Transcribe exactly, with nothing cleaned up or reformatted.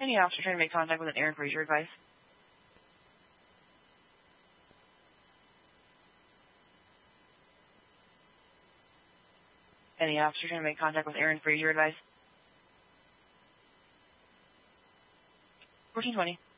Any officer trying to make contact with an Aaron Fraser advice? Any officer trying to make contact with Aaron Fraser advice? fourteen twenty.